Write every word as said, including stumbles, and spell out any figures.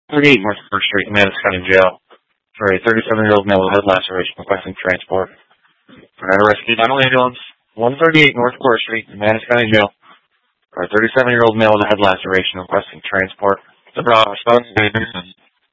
thirty-eight North First Street, Madison County Jail, for a thirty-seven-year-old male with head laceration requesting transport. Fernando Rescue Dental Ambulance, one thirty-eight North Court Street, Madison County Jail, for a thirty-seven-year-old male with a head laceration requesting transport. The Bravo response.